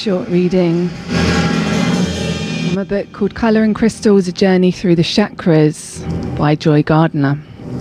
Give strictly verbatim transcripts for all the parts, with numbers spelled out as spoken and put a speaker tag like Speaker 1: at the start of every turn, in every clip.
Speaker 1: short reading from a book called Colour and Crystals, A Journey Through the Chakras by Joy Gardner.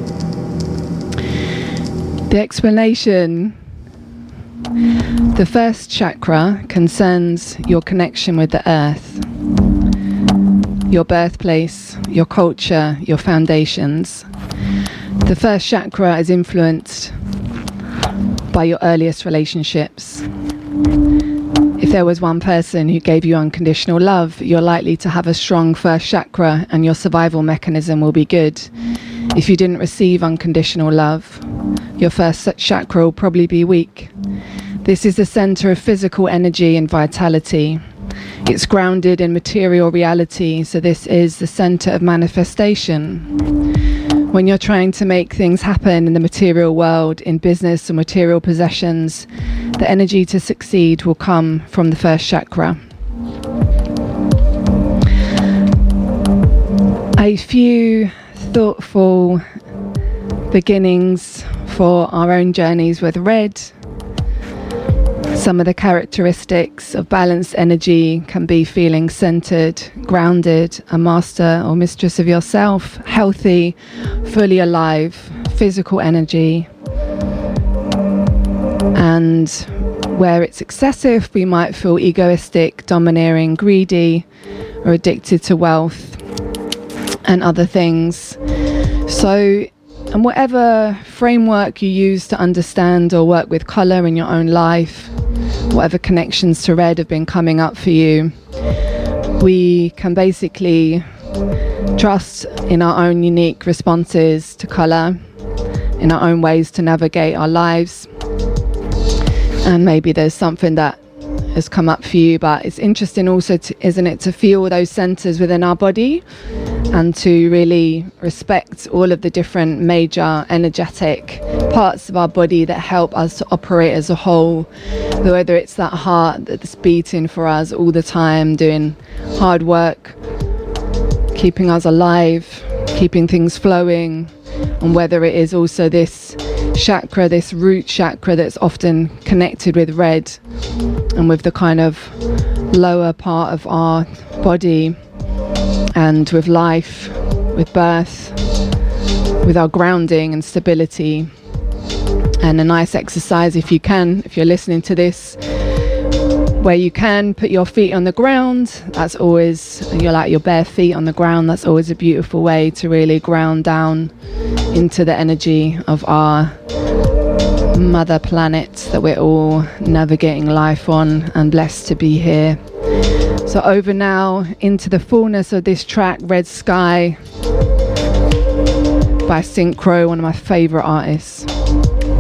Speaker 1: The explanation: the first chakra concerns your connection with the earth, your birthplace, your culture, your foundations. The first chakra is influenced by your earliest relationships. If there was one person who gave you unconditional love, you're likely to have a strong first chakra and your survival mechanism will be good. If you didn't receive unconditional love, your first chakra will probably be weak. This is the center of physical energy and vitality. It's grounded in material reality, so this is the center of manifestation. When you're trying to make things happen in the material world, in business or material possessions, the energy to succeed will come from the first chakra. A few thoughtful beginnings for our own journeys with red. Some of the characteristics of balanced energy can be feeling centered, grounded, a master or mistress of yourself, healthy, fully alive, physical energy. And where it's excessive, we might feel egoistic, domineering, greedy, or addicted to wealth and other things. So, and whatever framework you use to understand or work with colour in your own life, whatever connections to red have been coming up for you, we can basically trust in our own unique responses to colour, in our own ways to navigate our lives. And maybe there's something that has come up for you, but it's interesting also, to, isn't it, to feel those centres within our body and to really respect all of the different major energetic parts of our body that help us to operate as a whole, whether it's that heart that's beating for us all the time, doing hard work, keeping us alive, keeping things flowing, and whether it is also this chakra, this root chakra that's often connected with red and with the kind of lower part of our body and with life, with birth, with our grounding and stability. And a nice exercise, if you can, if you're listening to this, where you can put your feet on the ground, that's always, you're like your bare feet on the ground, that's always a beautiful way to really ground down into the energy of our mother planet that we're all navigating life on, and blessed to be here. So over now into the fullness of this track, Red Sky by Synchro, one of my favourite artists.